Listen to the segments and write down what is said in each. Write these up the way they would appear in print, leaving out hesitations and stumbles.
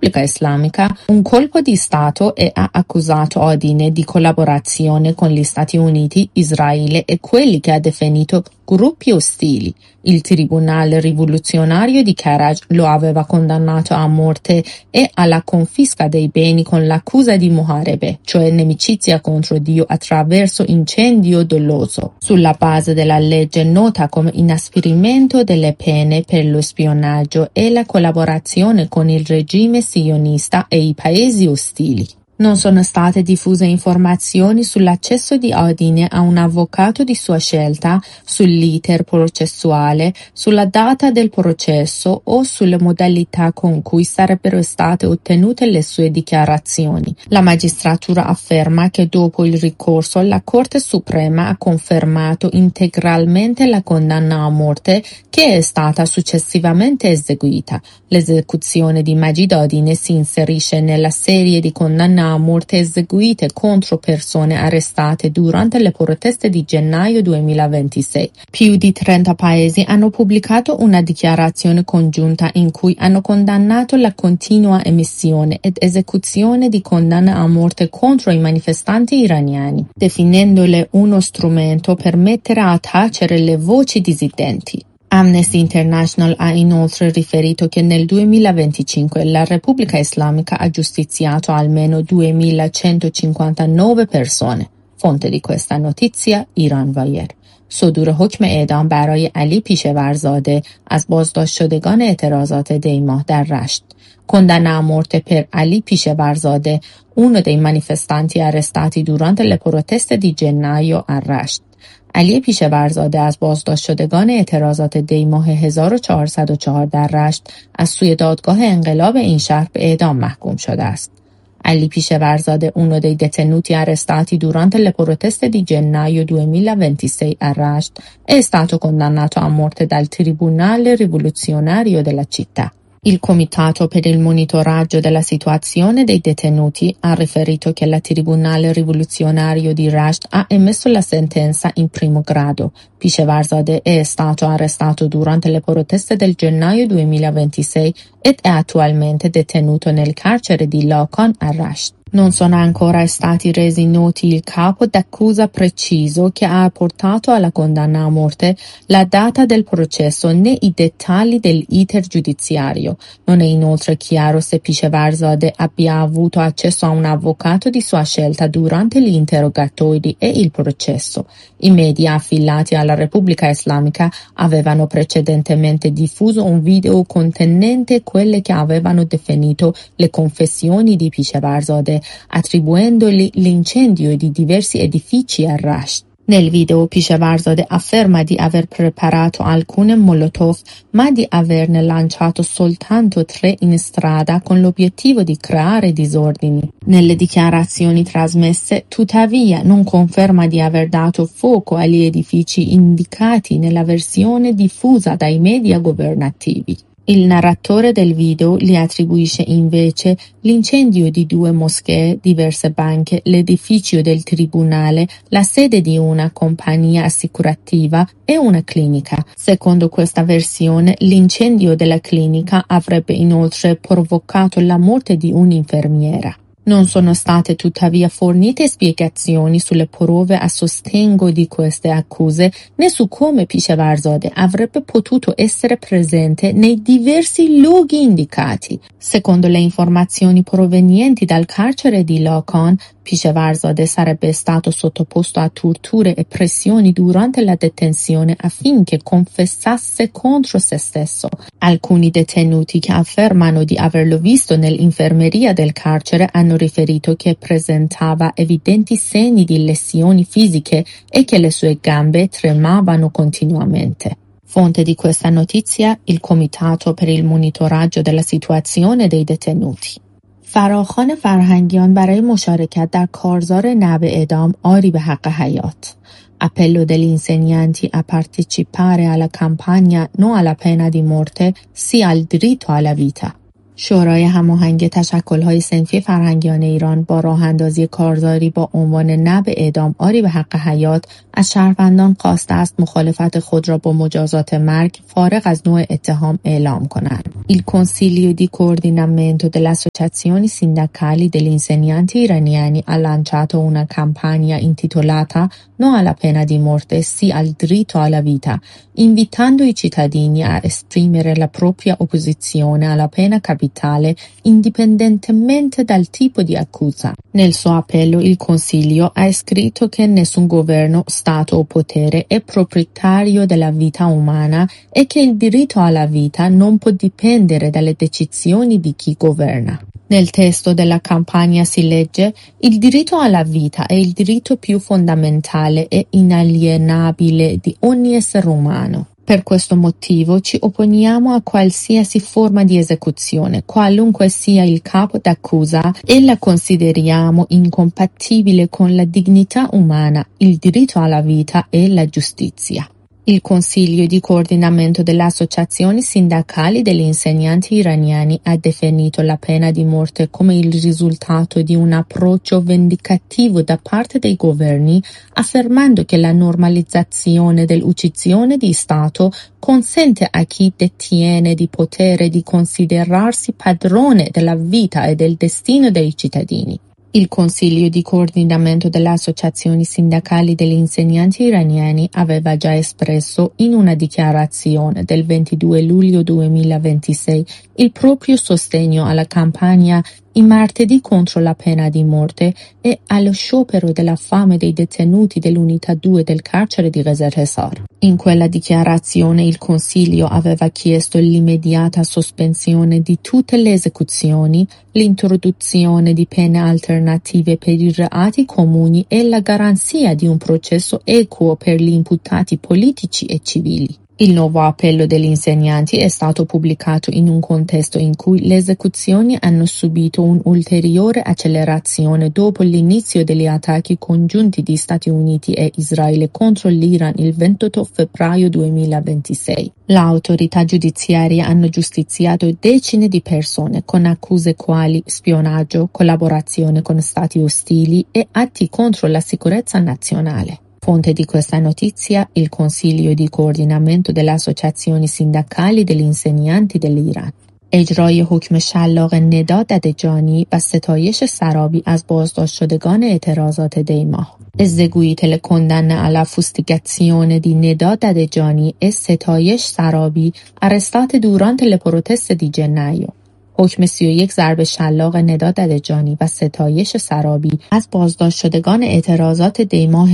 Repubblica Islamica un colpo di Stato e ha accusato Odine di collaborazione con gli Stati Uniti, Israele e quelli che ha definito gruppi ostili. Il Tribunale rivoluzionario di Karaj lo aveva condannato a morte e alla confisca dei beni con l'accusa di muharebe, cioè nemicizia contro Dio attraverso incendio doloso, sulla base della legge nota come inasprimento delle pene per lo spionaggio e la collaborazione con il regime sionista e i paesi ostili. Non sono state diffuse informazioni sull'accesso di Odine a un avvocato di sua scelta, sull'iter processuale, sulla data del processo o sulle modalità con cui sarebbero state ottenute le sue dichiarazioni. La magistratura afferma che dopo il ricorso la Corte Suprema ha confermato integralmente la condanna a morte che è stata successivamente eseguita. L'esecuzione di Majid Odine si inserisce nella serie di condanne a morte eseguite contro persone arrestate durante le proteste di gennaio 2026. Più di 30 paesi hanno pubblicato una dichiarazione congiunta in cui hanno condannato la continua emissione ed esecuzione di condanne a morte contro i manifestanti iraniani, definendole uno strumento per mettere a tacere le voci dissidenti. Amnesty International ha inoltre riferito che nel 2025 la Repubblica Islamica ha giustiziato almeno 2159 persone. Fonte di questa notizia ایران وایر. صدور حکم اعدام برای علی پیشورزاده از بازداشت شدگان اعتراضات دیماه در رشت. Condanna a morte per Ali Pishevarzadeh, uno dei manifestanti arrestati durante le proteste di gennaio a Rasht. علی پیشورزاده از بازداشت شدگان اعتراضات دی ماه 1404 در رشت از سوی دادگاه انقلاب این شهر به اعدام محکوم شده است. Ali Pishevarzadeh, uno dei detenuti arrestati durante le proteste di gennaio 2026 a Rasht, è stato condannato a morte dal Tribunale rivoluzionario della città. Il Comitato per il monitoraggio della situazione dei detenuti ha riferito che il Tribunale rivoluzionario di Rasht ha emesso la sentenza in primo grado. Pishevarzadeh è stato arrestato durante le proteste del gennaio 2026 ed è attualmente detenuto nel carcere di Lakan a Rasht. Non sono ancora stati resi noti il capo d'accusa preciso che ha portato alla condanna a morte, la data del processo né i dettagli dell'iter giudiziario. Non è inoltre chiaro se Pishevarzadeh abbia avuto accesso a un avvocato di sua scelta durante gli interrogatori e il processo. I media affiliati alla Repubblica Islamica avevano precedentemente diffuso un video contenente quelle che avevano definito le confessioni di Pishevarzadeh, attribuendogli l'incendio di diversi edifici a Rasht. Nel video Pishevarzadeh afferma di aver preparato alcune molotov, ma di averne lanciato soltanto 3 in strada con l'obiettivo di creare disordini. Nelle dichiarazioni trasmesse, tuttavia, non conferma di aver dato fuoco agli edifici indicati nella versione diffusa dai media governativi. Il narratore del video gli attribuisce invece l'incendio di 2 moschee, diverse banche, l'edificio del tribunale, la sede di una compagnia assicurativa e una clinica. Secondo questa versione, l'incendio della clinica avrebbe inoltre provocato la morte di un'infermiera. Non sono state tuttavia fornite spiegazioni sulle prove a sostegno di queste accuse né su come Pishevarzadeh avrebbe potuto essere presente nei diversi luoghi indicati. Secondo le informazioni provenienti dal carcere di Lakan, Pishevarzadeh sarebbe stato sottoposto a torture e pressioni durante la detenzione affinché confessasse contro se stesso. Alcuni detenuti che affermano di averlo visto nell'infermeria del carcere hanno riferito che presentava evidenti segni di lesioni fisiche e che le sue gambe tremavano continuamente. Fonte di questa notizia, il Comitato per il monitoraggio della situazione dei detenuti. فراخوان فرهنگیان برای مشارکت در کارزار نب اعدام آری به حق حیات. Appello degli insegnanti a partecipare alla campagna No alla pena di morte, sì al diritto alla vita. شورای هماهنگ تشکل‌های صنفی فرهنگیان ایران با راه‌اندازی کارزاری با عنوان نه به اعدام آری به حق حیات از شهروندان خواسته است مخالفت خود را با مجازات مرگ فارغ از نوع اتهام اعلام کنند. Il Consiglio di Coordinamento delle Associazioni Sindacali degli Insegnanti Iraniani ha lanciato una campagna intitolata No alla pena di morte, sì al diritto alla vita, invitando i cittadini a esprimere la propria opposizione alla pena capitale indipendentemente dal tipo di accusa. Nel suo appello il Consiglio ha scritto che nessun governo, Stato o potere è proprietario della vita umana e che il diritto alla vita non può dipendere dalle decisioni di chi governa. Nel testo della campagna si legge: il diritto alla vita è il diritto più fondamentale e inalienabile di ogni essere umano. Per questo motivo ci opponiamo a qualsiasi forma di esecuzione, qualunque sia il capo d'accusa, e la consideriamo incompatibile con la dignità umana, il diritto alla vita e la giustizia. Il Consiglio di Coordinamento delle Associazioni Sindacali degli Insegnanti Iraniani ha definito la pena di morte come il risultato di un approccio vendicativo da parte dei governi, affermando che la normalizzazione dell'uccisione di Stato consente a chi detiene di potere di considerarsi padrone della vita e del destino dei cittadini. Il Consiglio di Coordinamento delle Associazioni Sindacali degli Insegnanti Iraniani aveva già espresso in una dichiarazione del 22 luglio 2026 il proprio sostegno alla campagna I martedì contro la pena di morte e allo sciopero della fame dei detenuti dell'unità 2 del carcere di Rezer Hisar. In quella dichiarazione il Consiglio aveva chiesto l'immediata sospensione di tutte le esecuzioni, l'introduzione di pene alternative per i reati comuni e la garanzia di un processo equo per gli imputati politici e civili. Il nuovo appello degli insegnanti è stato pubblicato in un contesto in cui le esecuzioni hanno subito un'ulteriore accelerazione dopo l'inizio degli attacchi congiunti di Stati Uniti e Israele contro l'Iran il 28 febbraio 2026. Le autorità giudiziarie hanno giustiziato decine di persone con accuse quali spionaggio, collaborazione con stati ostili e atti contro la sicurezza nazionale. Fonte di questa notizia, il Consiglio di Coordinamento delle Associazioni Sindacali degli Insegnanti dell'Iran. اجرای حکم شلاق ندا ددجانی و ستایش سرابی از بازداشت شدگان اعتراضات دیماه. Eseguite le condanne alla fustigazione di Neda Dadejani e ستایش سرابی arrestate durante le proteste di gennaio. حکم 31 ضرب شلاق ندا ددجانی و ستایش سرابی از بازداشت شدگان اعتراضات دیماه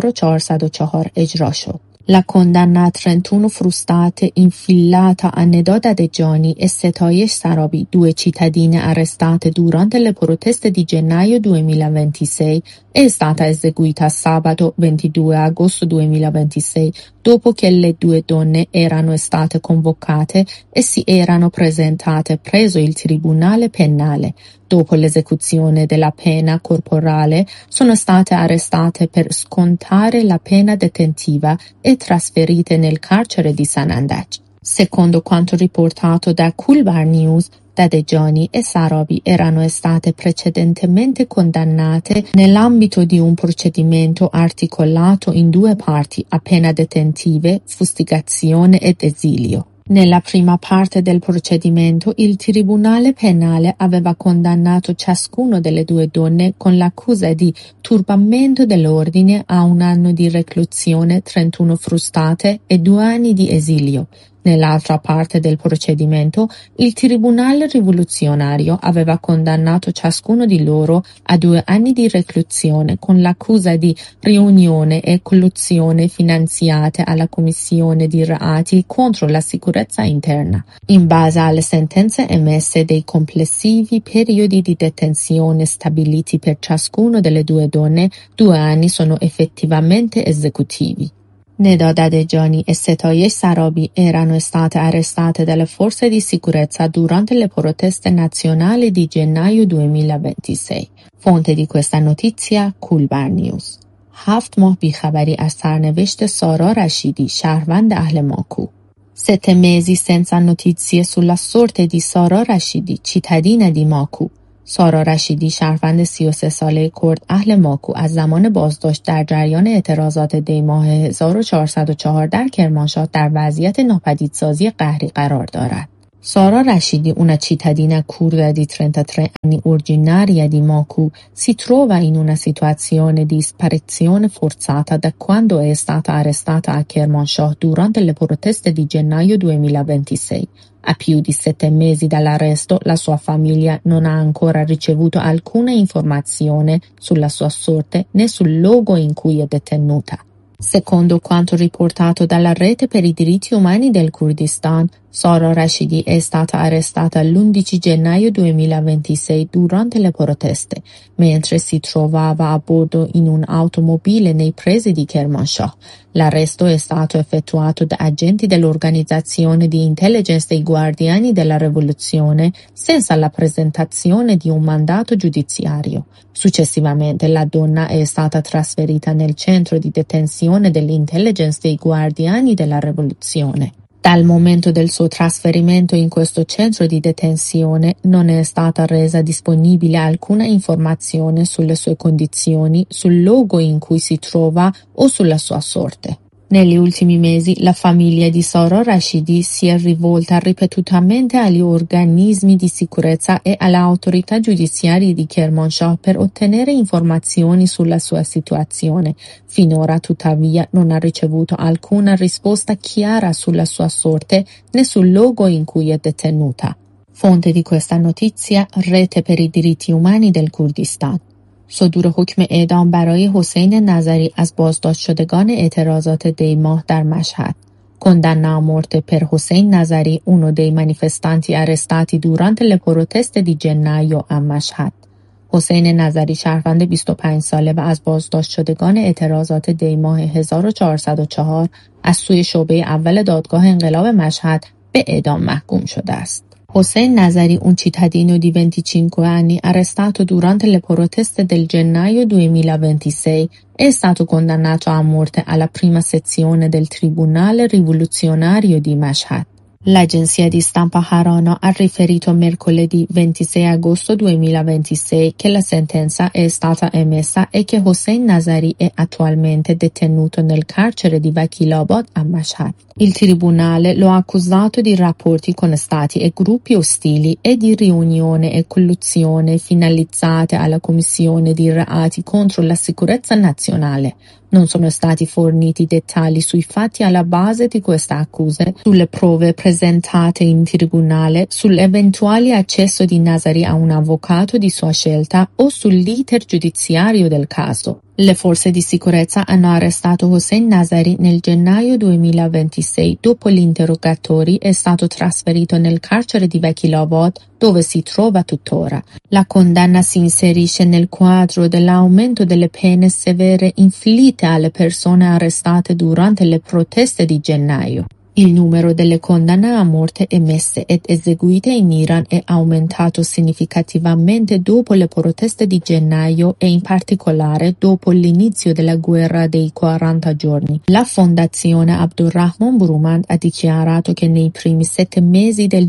1404 اجرا شد. La condanna a 31 frustate inflitta a Neda Dadejani e Setayesh Sarabi, due cittadine arrestate durante le proteste di gennaio 2026, è stata eseguita sabato 22 agosto 2026, dopo che le due donne erano state convocate e si erano presentate presso il tribunale penale. Dopo l'esecuzione della pena corporale, sono state arrestate per scontare la pena detentiva e trasferite nel carcere di Sanandaj. Secondo quanto riportato da Kulbar News, Dadejani e Sarabi erano state precedentemente condannate nell'ambito di un procedimento articolato in due parti a pena detentive, fustigazione ed esilio. Nella prima parte del procedimento il tribunale penale aveva condannato ciascuno delle due donne con l'accusa di turbamento dell'ordine a 1 anno di reclusione, 31 frustate e 2 anni di esilio. Nell'altra parte del procedimento, il Tribunale rivoluzionario aveva condannato ciascuno di loro a 2 anni di reclusione con l'accusa di riunione e collusione finanziate alla commissione di reati contro la sicurezza interna. In base alle sentenze emesse dei complessivi periodi di detenzione stabiliti per ciascuno delle due donne, 2 anni sono effettivamente esecutivi. Neda Dadejani e Setayesh Sarabi erano state arrestate dalle forze di sicurezza durante le proteste nazionali di gennaio 2026. Fonte di questa notizia Kulbar News. 7 ماه بیخبری از سرنوشت سارا رشیدی شهروند اهل ماکو. 7 mesi senza notizie sulla sorte di Sara رشیدی، cittadina di ماکو. سارا رشیدی، شهروند 33 ساله کرد اهل ماکو، از زمان بازداشت در جریان اعتراضات دی ماه 1404 در کرمانشاه در وضعیت ناپدیدسازی قهری قرار دارد. Sara Rashidi, una cittadina curda di 33 anni originaria di Moku, si trova in una situazione di sparizione forzata da quando è stata arrestata a Kermanshah durante le proteste di gennaio 2026. A più di 7 mesi dall'arresto, la sua famiglia non ha ancora ricevuto alcuna informazione sulla sua sorte né sul luogo in cui è detenuta. Secondo quanto riportato dalla Rete per i diritti umani del Kurdistan, Sara Rashidi è stata arrestata l'11 gennaio 2026 durante le proteste, mentre si trovava a bordo in un'automobile nei pressi di Kermanshah. L'arresto è stato effettuato da agenti dell'organizzazione di intelligence dei Guardiani della Rivoluzione senza la presentazione di un mandato giudiziario. Successivamente la donna è stata trasferita nel centro di detenzione dell'intelligence dei Guardiani della Rivoluzione. Dal momento del suo trasferimento in questo centro di detenzione non è stata resa disponibile alcuna informazione sulle sue condizioni, sul luogo in cui si trova o sulla sua sorte. Negli ultimi mesi la famiglia di Sara Rashidi si è rivolta ripetutamente agli organismi di sicurezza e alle autorità giudiziarie di Kermanshah per ottenere informazioni sulla sua situazione. Finora, tuttavia, non ha ricevuto alcuna risposta chiara sulla sua sorte né sul luogo in cui è detenuta. Fonte di questa notizia: Rete per i diritti umani del Kurdistan. صدور حکم اعدام برای حسین نظری از بازداشت شدگان اعتراضات دی ماه در مشهد. Condanna a morte per Hossein Nazari, uno dei manifestanti arrestati durante le proteste di gennaio a Mashhad. حسین نظری، شهروند 25 ساله و از بازداشت شدگان اعتراضات دی ماه 1404 از سوی شعبه اول دادگاه انقلاب مشهد به اعدام محکوم شده است. Hossein Nazari, un cittadino di 25 anni arrestato durante le proteste del gennaio 2026, è stato condannato a morte alla prima sezione del Tribunale Rivoluzionario di Mashhad. L'agenzia di stampa Harana ha riferito mercoledì 26 agosto 2026 che la sentenza è stata emessa e che Hossein Nazari è attualmente detenuto nel carcere di Vakilabad a Mashhad. Il tribunale lo ha accusato di rapporti con stati e gruppi ostili e di riunione e collusione finalizzate alla commissione di reati contro la sicurezza nazionale. Non sono stati forniti dettagli sui fatti alla base di queste accuse, sulle prove presentate in tribunale, sull'eventuale accesso di Nazari a un avvocato di sua scelta o sull'iter giudiziario del caso. Le forze di sicurezza hanno arrestato Hossein Nazari nel gennaio 2026. Dopo gli interrogatori è stato trasferito nel carcere di Vakilabad, dove si trova tuttora. La condanna si inserisce nel quadro dell'aumento delle pene severe inflitte alle persone arrestate durante le proteste di gennaio. Il numero delle condanne a morte emesse ed eseguite in Iran è aumentato significativamente dopo le proteste di gennaio e in particolare dopo l'inizio della guerra dei 40 giorni. La fondazione Abdurrahman Burumand ha dichiarato che nei primi 7 mesi del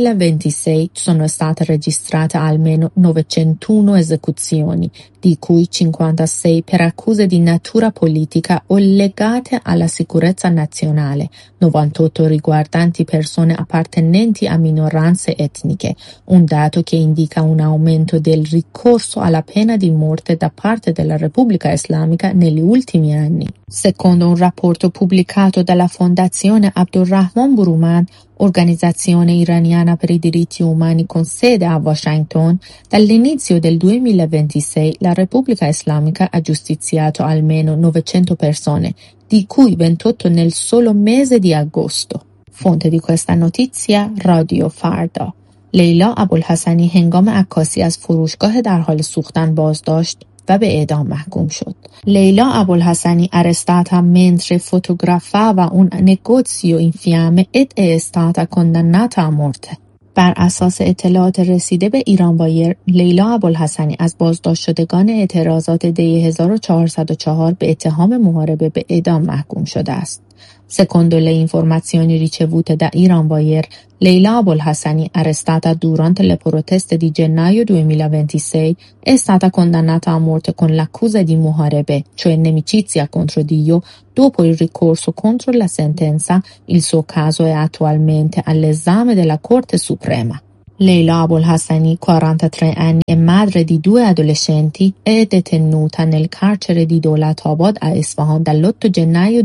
2026 sono state registrate almeno 901 esecuzioni, di cui 56 per accuse di natura politica o legate alla sicurezza nazionale, 98 riguardanti persone appartenenti a minoranze etniche, un dato che indica un aumento del ricorso alla pena di morte da parte della Repubblica Islamica negli ultimi anni. Secondo un rapporto pubblicato dalla Fondazione Abdurrahman Burumand, organizzazione iraniana per i diritti umani con sede a Washington, dall'inizio del 2026 la Repubblica Islamica ha giustiziato almeno 900 persone, di cui 28 nel solo mese di agosto. Fonte di questa notizia: رادیو فردا. لیلا ابوالحسنی هنگام عکاسی از فروشگاه در حال سوختن بازداشت و به اعدام محکوم شد. Leila Abolhassani, arrestata mentre fotografava un negozio in fiamme ed è stata condannata a morte. بر اساس اطلاعات رسیده به ایران وایر، لیلا ابوالحسنی از بازداشت شدگان اعتراضات دی 1404 به اتهام محاربه به اعدام محکوم شده است. Secondo le informazioni ricevute da Iran Wire, Leila Abolhassani, arrestata durante le proteste di gennaio 2026, è stata condannata a morte con l'accusa di muharebe, cioè nemicizia contro Dio, dopo il ricorso contro la sentenza. Il suo caso è attualmente all'esame della Corte Suprema. Leila Abolhassani, 43 anni e madre di 2 adolescenti, è detenuta nel carcere di Dowlatabad a Isfahan dall'8 gennaio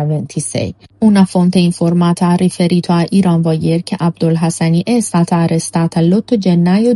2026. Una fonte informata ha riferito a Iran Wire che Abdolhassani è stata arrestata l'8 gennaio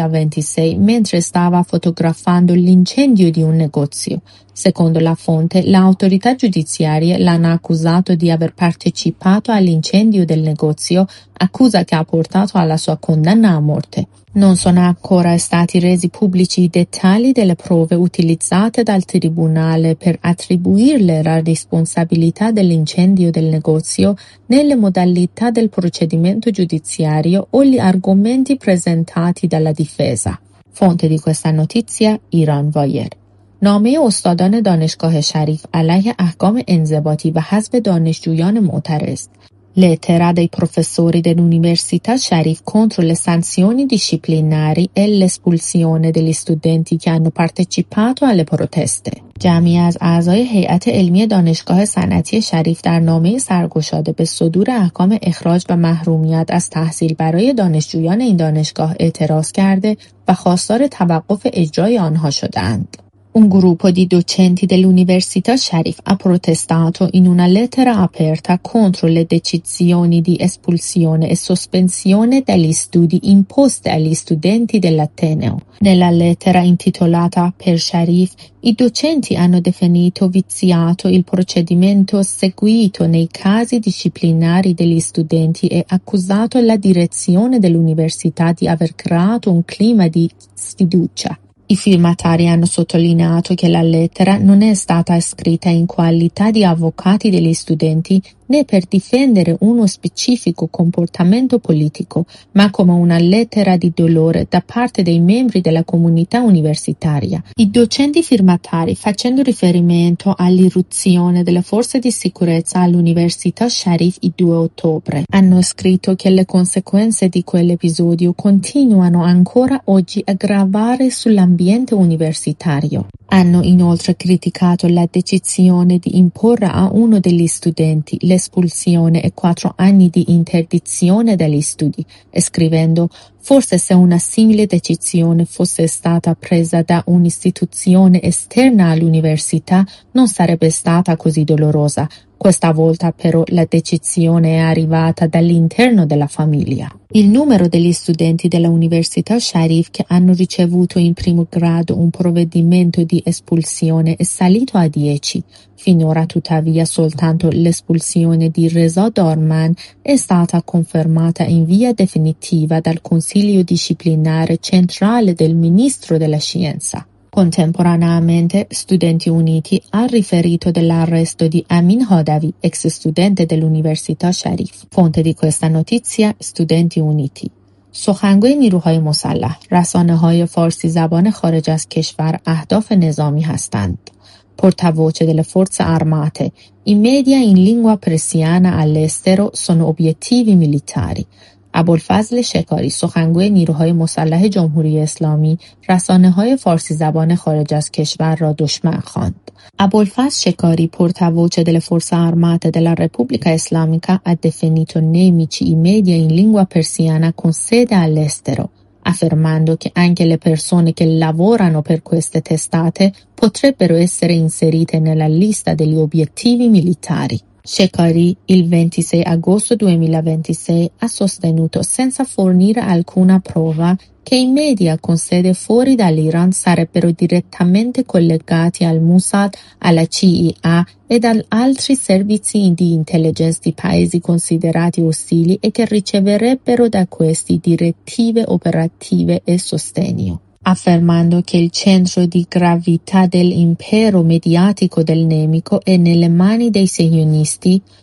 2026 mentre stava fotografando l'incendio di un negozio. Secondo la fonte, le autorità giudiziarie l'hanno accusato di aver partecipato all'incendio del negozio, accusa che ha portato alla sua condanna a morte. Non sono ancora stati resi pubblici i dettagli delle prove utilizzate dal tribunale per attribuirle la responsabilità dell'incendio del negozio, né le modalità del procedimento giudiziario o gli argomenti presentati dalla difesa. Fonte di questa notizia Iran Wire. نامه استادان دانشگاه شریف علیه احکام انضباطی و حذف دانشجویان معترض. Lettera dei professori dell'Università Sharif contro le sanzioni disciplinari e l'espulsione degli studenti che hanno partecipato alle proteste. جمعی از اعضای هیئت علمی دانشگاه صنعتی شریف در نامه سرگشاده به صدور احکام اخراج و محرومیت از تحصیل برای دانشجویان این دانشگاه اعتراض کرده و خواستار توقف اجرای آنها شدند. Un gruppo di docenti dell'Università Sharif ha protestato in una lettera aperta contro le decisioni di espulsione e sospensione dagli studi imposte agli studenti dell'Ateneo. Nella lettera intitolata Per Sharif, i docenti hanno definito viziato il procedimento seguito nei casi disciplinari degli studenti e accusato la direzione dell'università di aver creato un clima di sfiducia. I firmatari hanno sottolineato che la lettera non è stata scritta in qualità di avvocati degli studenti né per difendere uno specifico comportamento politico, ma come una lettera di dolore da parte dei membri della comunità universitaria. I docenti firmatari, facendo riferimento all'irruzione delle forze di sicurezza all'Università Sharif il 2 ottobre, hanno scritto che le conseguenze di quell'episodio continuano ancora oggi a gravare sull'ambiente universitario. Hanno inoltre criticato la decisione di imporre a uno degli studenti l'espulsione e 4 anni di interdizione dagli studi, scrivendo: forse se una simile decisione fosse stata presa da un'istituzione esterna all'università non sarebbe stata così dolorosa. Questa volta però la decisione è arrivata dall'interno della famiglia. Il numero degli studenti della Università Sharif che hanno ricevuto in primo grado un provvedimento di espulsione è salito a 10. Finora tuttavia soltanto l'espulsione di Reza Dorman è stata confermata in via definitiva dal Consiglio disciplinare centrale del Ministro della Scienza. Contemporaneamente, Studenti Uniti ha riferito dell'arresto di Amin Hadavi, ex studente dell'Università Sharif. Fonte di questa notizia Studenti Uniti. سخنگوی نیروهای مسلح، رسانه‌های فارسی زبان خارج از کشور اهداف نظامی هستند. Portavoce delle forze armate, i media in lingua persiana all'estero sono obiettivi militari. ابوالفضل شکاری، سخنگوی نیروهای مسلح جمهوری اسلامی، رسانه‌های فارسی زبان خارج از کشور را دشمن خواند. ابوالفضل Shekari, portavoce delle forze armate della Repubblica Islamica, ha definito nemici i media in lingua persiana con sede all'estero, affermando che anche le persone che lavorano per queste testate potrebbero essere inserite nella lista degli obiettivi militari. Shekari il 26 agosto 2026 ha sostenuto senza fornire alcuna prova che i media con sede fuori dall'Iran sarebbero direttamente collegati al Mossad, alla CIA ed ad altri servizi di intelligence di paesi considerati ostili e che riceverebbero da questi direttive operative e sostegno. Affermando che il centro di gravità dell'impero mediatico del nemico è nelle mani dei sionisti,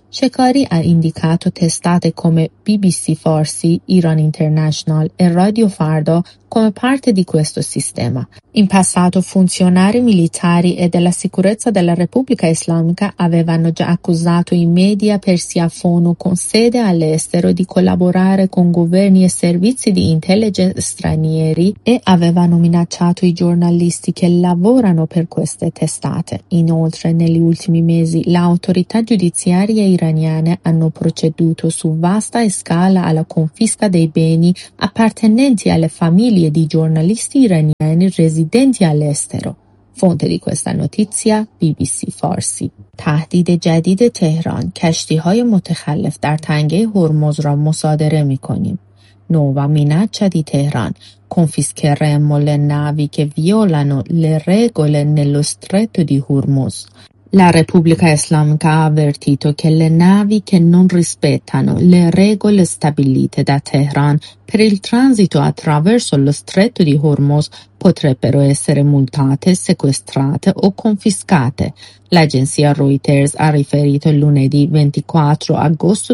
Shekari ha indicato testate come BBC Farsi, Iran International e Radio Farda come parte di questo sistema. In passato funzionari militari e della sicurezza della Repubblica Islamica avevano già accusato i media persiafonu con sede all'estero di collaborare con governi e servizi di intelligence stranieri e avevano minacciato i giornalisti che lavorano per queste testate. Inoltre, negli ultimi mesi, le autorità giudiziarie iraniane hanno proceduto su vasta scala alla confisca dei beni appartenenti alle famiglie di giornalisti iraniani residenti all'estero. fonte di questa notizia BBC فارسی. تهدید جدید تهران، کشتی‌های متخلف در تنگه هرمز را مصادره می‌کنیم. Nuova minaccia di Teheran. Confischeremo le navi che violano le regole nello stretto di Hormuz. La Repubblica Islamica ha avvertito che le navi che non rispettano le regole stabilite da Teheran per il transito attraverso lo stretto di Hormuz potrebbero essere multate, sequestrate o confiscate. L'agenzia Reuters ha riferito lunedì 24 agosto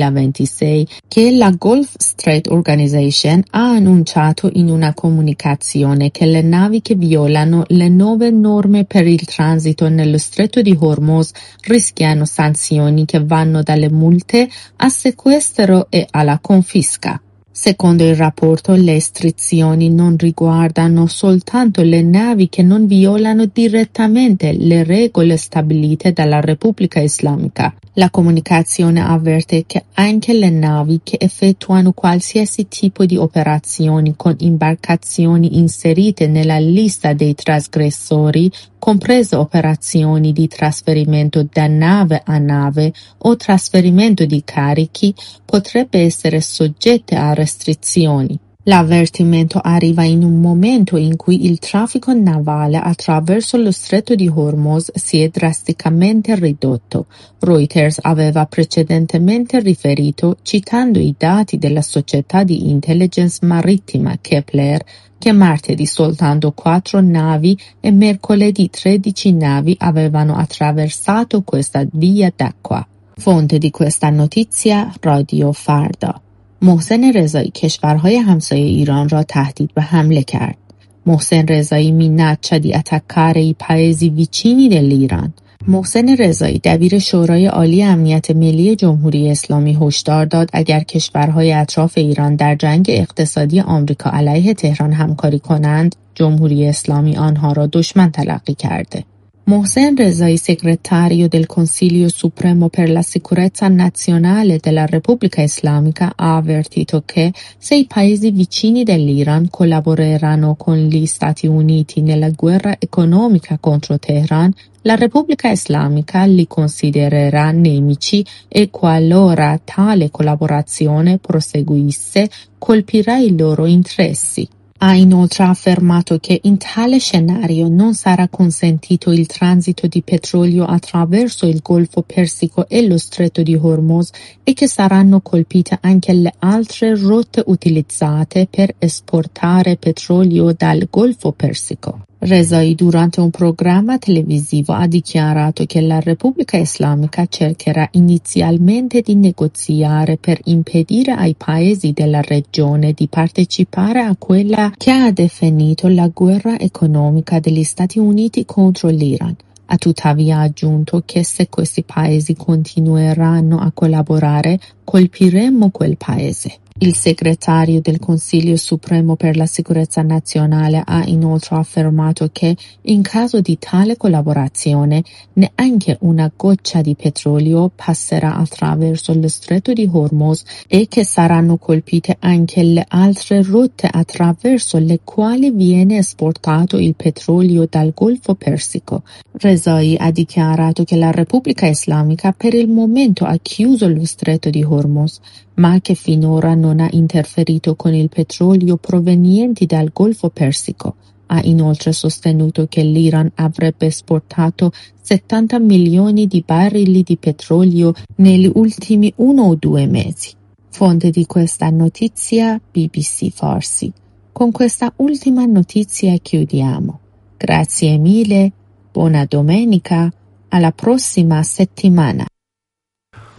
2026 che la Gulf Strait Organization ha annunciato in una comunicazione che le navi che violano le nuove norme per il transito nello stretto di Hormuz rischiano sanzioni che vanno dalle multe al sequestro e alla confisca. Secondo il rapporto, le restrizioni non riguardano soltanto le navi che non violano direttamente le regole stabilite dalla Repubblica Islamica. La comunicazione avverte che anche le navi che effettuano qualsiasi tipo di operazioni con imbarcazioni inserite nella lista dei trasgressori, comprese operazioni di trasferimento da nave a nave o trasferimento di carichi, potrebbe essere soggette a restrizioni. L'avvertimento arriva in un momento in cui il traffico navale attraverso lo stretto di Hormuz si è drasticamente ridotto. Reuters aveva precedentemente riferito, citando i dati della società di intelligence marittima Kepler, che martedì soltanto 4 navi e mercoledì 13 navi avevano attraversato questa via d'acqua. fonte di questa notizia Radio Farda. محسن رضایی کشورهای همسایه ایران را تهدید به حمله کرد. محسن رضایی minaccia di attaccare i paesi vicini dell'Iran. محسن رضایی دبیر شورای عالی امنیت ملی جمهوری اسلامی هشدار داد اگر کشورهای اطراف ایران در جنگ اقتصادی آمریکا علیه تهران همکاری کنند، جمهوری اسلامی آنها را دشمن تلقی کرده. Mohsen Rezai, segretario del Consiglio Supremo per la Sicurezza Nazionale della Repubblica Islamica, ha avvertito che se i paesi vicini dell'Iran collaboreranno con gli Stati Uniti nella guerra economica contro Teheran, la Repubblica Islamica li considererà nemici e qualora tale collaborazione proseguisse, colpirà i loro interessi. Ha inoltre affermato che in tale scenario non sarà consentito il transito di petrolio attraverso il Golfo Persico e lo Stretto di Hormuz e che saranno colpite anche le altre rotte utilizzate per esportare petrolio dal Golfo Persico. Rezai durante un programma televisivo ha dichiarato che la Repubblica Islamica cercherà inizialmente di negoziare per impedire ai paesi della regione di partecipare a quella che ha definito la guerra economica degli Stati Uniti contro l'Iran. Ha tuttavia aggiunto che se questi paesi continueranno a collaborare, colpiremo quel paese. Il segretario del Consiglio Supremo per la Sicurezza Nazionale ha inoltre affermato che, in caso di tale collaborazione, neanche una goccia di petrolio passerà attraverso lo Stretto di Hormuz e che saranno colpite anche le altre rotte attraverso le quali viene esportato il petrolio dal Golfo Persico. Rezai ha dichiarato che la Repubblica Islamica per il momento ha chiuso lo Stretto di Hormuz, ma che finora non ha interferito con il petrolio proveniente dal Golfo Persico. Ha inoltre sostenuto che l'Iran avrebbe esportato 70 milioni di barili di petrolio negli ultimi 1 o 2 mesi. Fonte di questa notizia BBC Farsi. Con questa ultima notizia chiudiamo. Grazie mille, buona domenica, alla prossima settimana.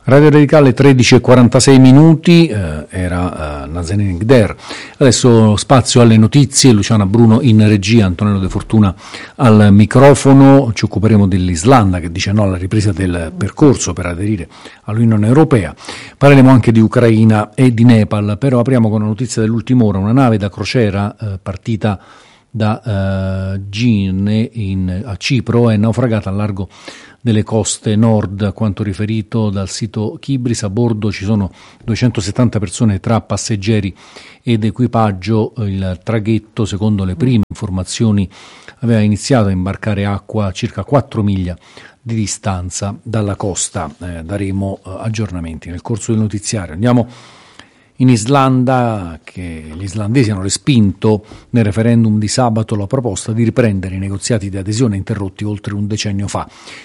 Radio Radicale 13:46 era Nazanin Gder. Adesso spazio alle notizie, Luciana Bruno in regia, Antonello De Fortuna al microfono. Ci occuperemo dell'Islanda che dice no alla ripresa del percorso per aderire all'Unione Europea. Parleremo anche di Ucraina e di Nepal, però apriamo con una notizia dell'ultima ora. Una nave da crociera partita da Gine a Cipro è naufragata al largo delle coste nord, a quanto riferito dal sito Kibris. A bordo ci sono 270 persone tra passeggeri ed equipaggio. Il traghetto, secondo le prime informazioni, aveva iniziato a imbarcare acqua a circa 4 miglia di distanza dalla costa. Daremo aggiornamenti nel corso del notiziario. Andiamo in Islanda, che gli islandesi hanno respinto nel referendum di sabato la proposta di riprendere i negoziati di adesione interrotti oltre un decennio fa.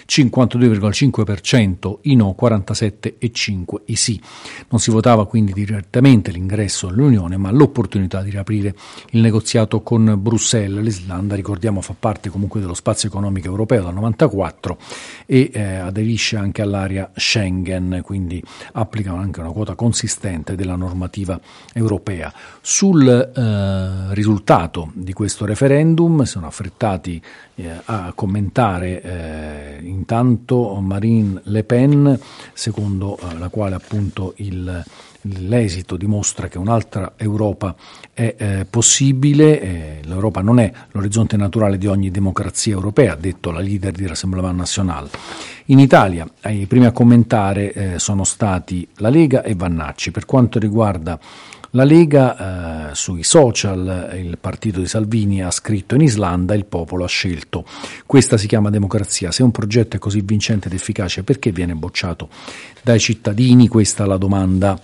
52,5% i no, 47,5% i sì. Non si votava quindi direttamente l'ingresso all'Unione, ma l'opportunità di riaprire il negoziato con Bruxelles. L'Islanda, ricordiamo, fa parte comunque dello spazio economico europeo dal 1994 e aderisce anche all'area Schengen, quindi applica anche una quota consistente della normativa europea. Sul risultato di questo referendum sono affrettati a commentare intanto Marine Le Pen, secondo la quale appunto l'esito dimostra che un'altra Europa è possibile. L'Europa non è l'orizzonte naturale di ogni democrazia europea, ha detto la leader di Rassemblement National. In Italia i primi a commentare sono stati la Lega e Vannacci. Per quanto riguarda la Lega, sui social il partito di Salvini ha scritto: in Islanda il popolo ha scelto. Questa si chiama democrazia. Se un progetto è così vincente ed efficace, perché viene bocciato dai cittadini? Questa è la domanda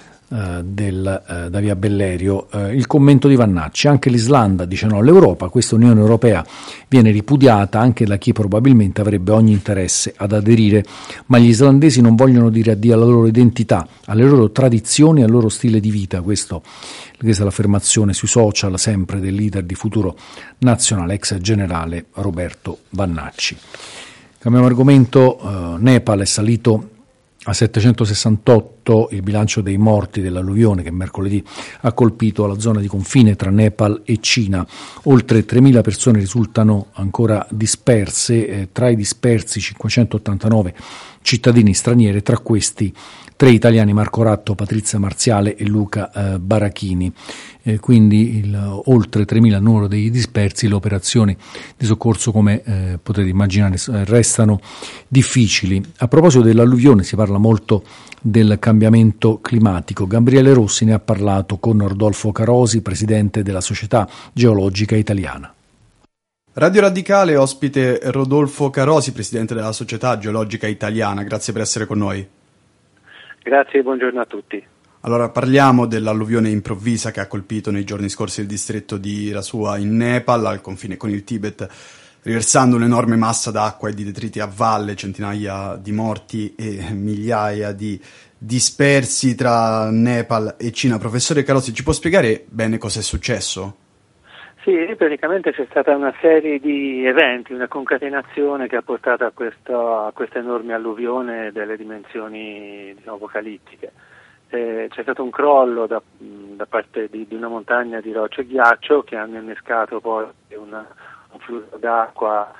da Via Bellerio. Il commento di Vannacci: anche l'Islanda dice no all'Europa, questa Unione Europea viene ripudiata anche da chi probabilmente avrebbe ogni interesse ad aderire, ma gli islandesi non vogliono dire addio alla loro identità, alle loro tradizioni, al loro stile di vita. Questa è l'affermazione sui social sempre del leader di Futuro Nazionale, ex generale Roberto Vannacci. Cambiamo argomento. Nepal è salito a 768 il bilancio dei morti dell'alluvione che mercoledì ha colpito la zona di confine tra Nepal e Cina. Oltre 3.000 persone risultano ancora disperse, tra i dispersi 589 cittadini stranieri, tra questi 3 italiani: Marco Ratto, Patrizia Marziale e Luca Barachini. Quindi oltre 3.000 il numero dei dispersi. Le operazioni di soccorso, come potete immaginare, restano difficili. A proposito dell'alluvione si parla molto del cambiamento climatico. Gabriele Rossi ne ha parlato con Rodolfo Carosi, presidente della Società Geologica Italiana. Radio Radicale, ospite Rodolfo Carosi, presidente della Società Geologica Italiana. Grazie per essere con noi. Grazie, buongiorno a tutti. Allora, parliamo dell'alluvione improvvisa che ha colpito nei giorni scorsi il distretto di Rasua in Nepal, al confine con il Tibet, riversando un'enorme massa d'acqua e di detriti a valle, centinaia di morti e migliaia di dispersi tra Nepal e Cina. Professore Carosi, ci può spiegare bene cosa è successo? Sì, praticamente c'è stata una serie di eventi, una concatenazione che ha portato a questa enorme alluvione delle dimensioni, diciamo, apocalittiche. C'è stato un crollo da parte di una montagna di rocce e ghiaccio che hanno innescato poi un flusso d'acqua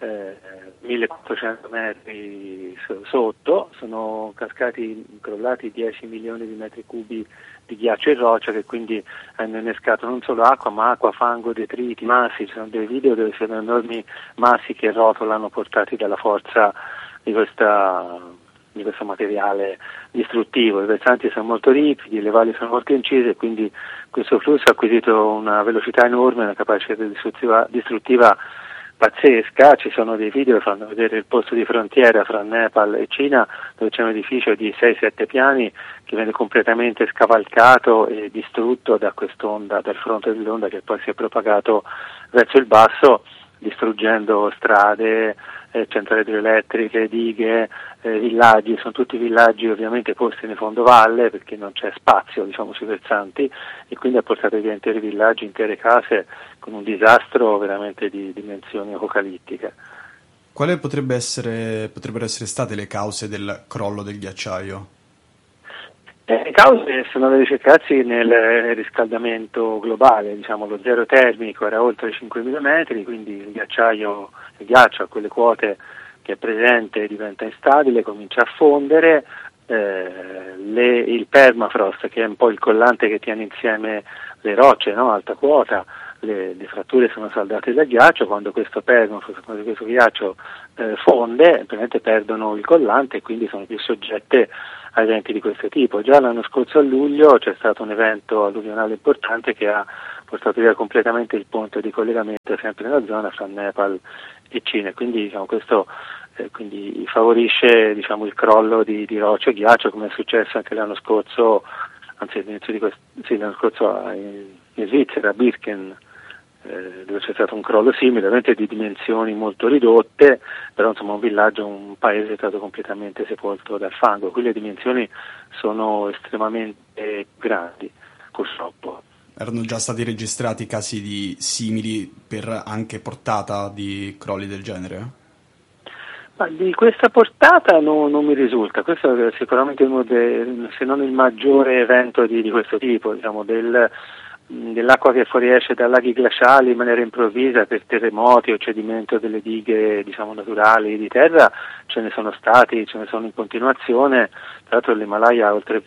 1400 metri sotto. Sono crollati 10 milioni di metri cubi di ghiaccio e roccia, che quindi hanno innescato non solo acqua, ma acqua, fango, detriti, massi. Ci sono dei video dove sono enormi massi che rotolano portati dalla forza di questo materiale distruttivo. I versanti sono molto ripidi, le valli sono molto incise, quindi questo flusso ha acquisito una velocità enorme, una capacità distruttiva pazzesca. Ci sono dei video che fanno vedere il posto di frontiera fra Nepal e Cina, dove c'è un edificio di 6-7 piani che viene completamente scavalcato e distrutto da quest'onda, dal fronte dell'onda, che poi si è propagato verso il basso, distruggendo strade, centrali idroelettriche, dighe, villaggi. Sono tutti villaggi ovviamente posti nel fondovalle, perché non c'è spazio, diciamo, sui versanti, e quindi ha portato via interi villaggi, intere case, con un disastro veramente di dimensioni apocalittiche. Quali potrebbero essere state le cause del crollo del ghiacciaio? Le cause sono da ricercarsi nel riscaldamento globale, diciamo lo zero termico era oltre i 5.000 metri, quindi il ghiaccio a quelle quote che è presente diventa instabile, comincia a fondere, il permafrost, che è un po' il collante che tiene insieme le rocce, no? Alta quota, le fratture sono saldate dal ghiaccio, quando questo ghiaccio fonde, praticamente perdono il collante e quindi sono più soggette a eventi di questo tipo. Già l'anno scorso a luglio c'è stato un evento alluvionale importante che ha portato via completamente il ponte di collegamento sempre nella zona fra Nepal e Cina, quindi diciamo, questo quindi favorisce, diciamo, il crollo di rocce e ghiaccio, come è successo anche l'anno scorso, anzi l'anno scorso in Svizzera, a Birken, dove c'è stato un crollo simile, ovviamente di dimensioni molto ridotte, però insomma un paese è stato completamente sepolto dal fango. Qui le dimensioni sono estremamente grandi, purtroppo. Erano già stati registrati casi simili per anche portata di crolli del genere? Ma di questa portata non mi risulta. Questo è sicuramente uno se non il maggiore evento di questo tipo, diciamo, dell'acqua che fuoriesce dai laghi glaciali in maniera improvvisa per terremoti o cedimento delle dighe, diciamo, naturali di terra. Ce ne sono in continuazione. Tra l'altro l'Himalaya ha oltre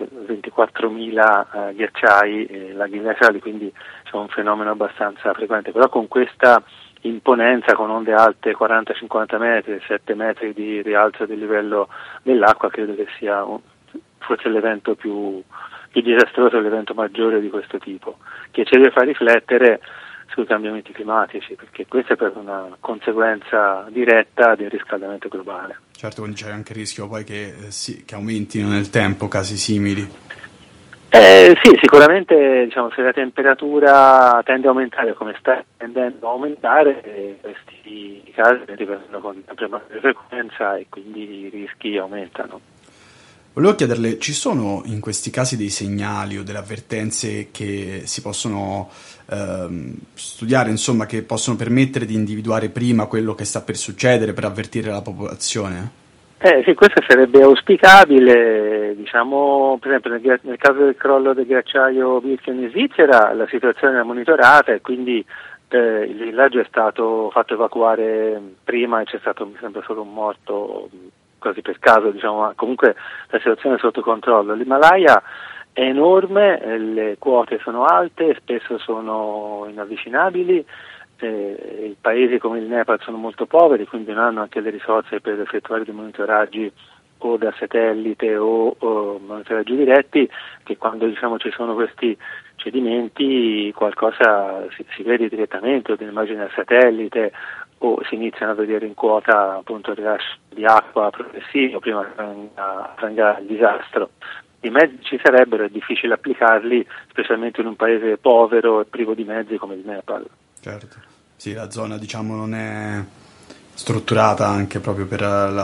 24.000 ghiacciai, laghi glaciali, quindi c'è un fenomeno abbastanza frequente, però con questa imponenza, con onde alte 40-50 metri, 7 metri di rialzo del livello dell'acqua, credo che sia forse l'evento più disastroso, l'evento maggiore di questo tipo, che ci deve far riflettere sui cambiamenti climatici, perché questa è proprio una conseguenza diretta del riscaldamento globale. Certo, quindi c'è anche il rischio poi che aumentino nel tempo casi simili. Sì, sicuramente, diciamo, se la temperatura tende a aumentare come sta tendendo a aumentare, questi casi rivengono con sempre maggiore frequenza e quindi i rischi aumentano. Volevo chiederle, ci sono in questi casi dei segnali o delle avvertenze che si possono studiare, insomma, che possono permettere di individuare prima quello che sta per succedere, per avvertire la popolazione? Sì, questo sarebbe auspicabile, diciamo, per esempio nel caso del crollo del ghiacciaio Birken in Svizzera la situazione è monitorata e quindi il villaggio è stato fatto evacuare prima e c'è stato, mi sembra, solo un morto quasi per caso, diciamo, ma comunque la situazione è sotto controllo. L'Himalaya è enorme, le quote sono alte, spesso sono inavvicinabili. I paesi come il Nepal sono molto poveri, quindi non hanno anche le risorse per effettuare dei monitoraggi o da satellite o monitoraggi diretti, che quando, diciamo, ci sono questi cedimenti qualcosa si vede direttamente, o delle immagini al satellite, o si iniziano a vedere in quota appunto il rilascio di acqua progressivo prima che venga il disastro. I mezzi ci sarebbero, è difficile applicarli, specialmente in un paese povero e privo di mezzi come il Nepal. Certo, sì, la zona, diciamo, non è strutturata anche proprio per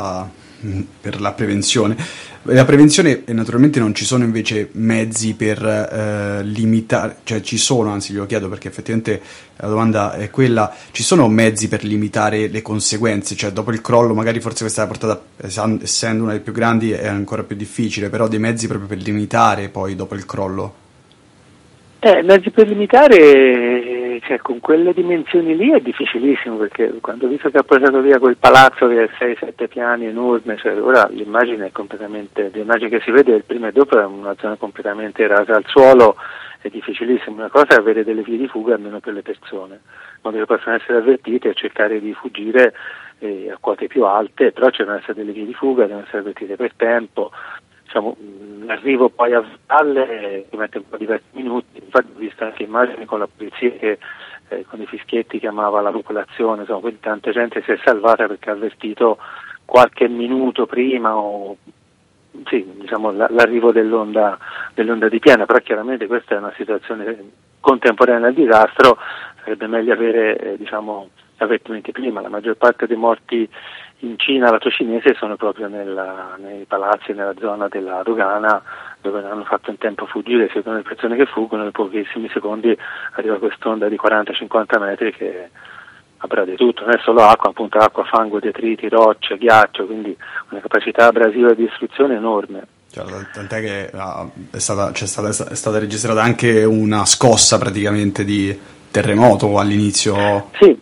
la prevenzione. La prevenzione, naturalmente non ci sono invece mezzi per limitare, cioè ci sono, anzi glielo chiedo perché effettivamente la domanda è quella, ci sono mezzi per limitare le conseguenze, cioè dopo il crollo magari forse questa portata, essendo una delle più grandi, è ancora più difficile, però dei mezzi proprio per limitare poi dopo il crollo? Mezzi per limitare, cioè, con quelle dimensioni lì è difficilissimo, perché quando ho visto che ha portato via quel palazzo che è 6-7 piani enorme, cioè, ora l'immagine che si vede prima e dopo è una zona completamente rasa al suolo, è difficilissimo. Una cosa è avere delle vie di fuga almeno per le persone, in modo che possano essere avvertite e cercare di fuggire a quote più alte, però ci devono essere delle vie di fuga, devono essere avvertite per tempo. Diciamo, l'arrivo poi a valle ci mette un po' diversi minuti, infatti ho visto anche immagini con la polizia che con i fischietti chiamava la popolazione, insomma, quindi tanta gente si è salvata perché ha avvertito qualche minuto prima o sì, diciamo, l'arrivo dell'onda di piena, però chiaramente questa è una situazione contemporanea al disastro, sarebbe meglio avere diciamo, avvertimenti prima. La maggior parte dei morti in Cina, lato cinese, sono proprio nei palazzi, nella zona della dogana, dove non hanno fatto in tempo a fuggire, si vedono le persone che fuggono, in pochissimi secondi arriva quest'onda di 40-50 metri che avrà di tutto, non è solo acqua, fango, detriti, rocce, ghiaccio, quindi una capacità abrasiva di distruzione enorme. Cioè, tant'è che è stata registrata anche una scossa praticamente di terremoto all'inizio. Sì,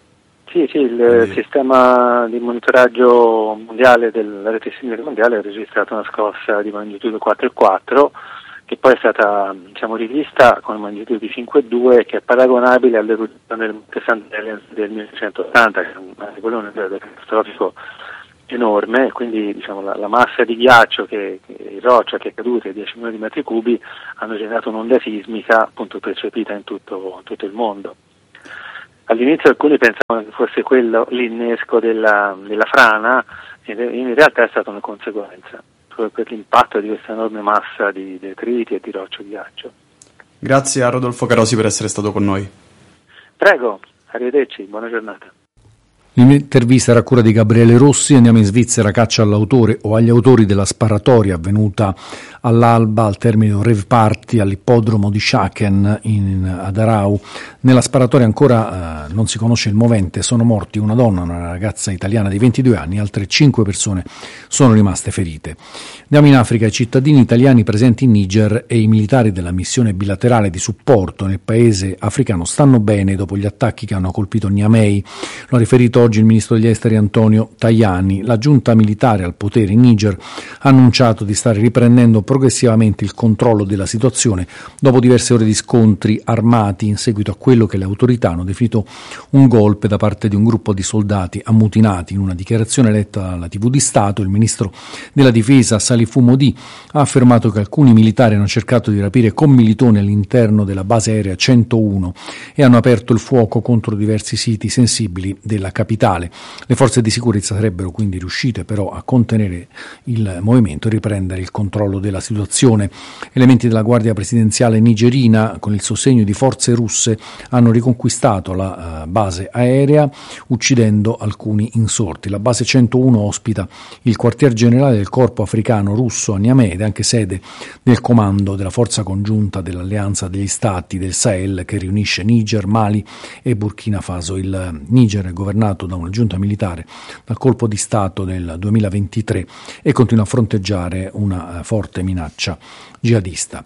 il sistema di monitoraggio mondiale della rete sismica mondiale ha registrato una scossa di magnitudo 4,4 che poi è stata rivista con magnitudo di 5,2 che è paragonabile all'eruzione del Monte St. Helens del 1980, che è quello un evento catastrofico enorme, quindi la massa di ghiaccio roccia che è caduta, 10 milioni di metri cubi, hanno generato un'onda sismica appunto percepita in tutto il mondo. All'inizio alcuni pensavano che fosse quello l'innesco della frana, in realtà è stata una conseguenza, proprio per l'impatto di questa enorme massa di detriti e di roccia e ghiaccio. Grazie a Rodolfo Carosi per essere stato con noi. Prego, arrivederci, buona giornata. L'intervista era a cura di Gabriele Rossi. Andiamo in Svizzera, caccia all'autore o agli autori della sparatoria avvenuta all'alba al termine di un rave party all'ippodromo di Schaken ad Aarau. Nella sparatoria ancora non si conosce il movente, sono morti una donna, una ragazza italiana di 22 anni, altre 5 persone sono rimaste ferite. Andiamo in Africa, i cittadini italiani presenti in Niger e i militari della missione bilaterale di supporto nel paese africano stanno bene dopo gli attacchi che hanno colpito Niamey. Lo ha riferito oggi il ministro degli esteri Antonio Tajani. La giunta militare al potere in Niger ha annunciato di stare riprendendo progressivamente il controllo della situazione dopo diverse ore di scontri armati in seguito a quello che le autorità hanno definito un golpe da parte di un gruppo di soldati ammutinati. In una dichiarazione letta dalla TV di Stato, il ministro della difesa Salifou Modi ha affermato che alcuni militari hanno cercato di rapire commilitoni all'interno della base aerea 101 e hanno aperto il fuoco contro diversi siti sensibili della capitale. Le forze di sicurezza sarebbero quindi riuscite però a contenere il movimento e riprendere il controllo della situazione. Elementi della Guardia Presidenziale nigerina, con il sostegno di forze russe, hanno riconquistato la base aerea uccidendo alcuni insorti. La base 101 ospita il quartier generale del corpo africano russo a Niamey ed è anche sede del comando della forza congiunta dell'Alleanza degli Stati del Sahel che riunisce Niger, Mali e Burkina Faso. Il Niger è governato da una giunta militare dal colpo di Stato nel 2023 e continua a fronteggiare una forte minaccia jihadista.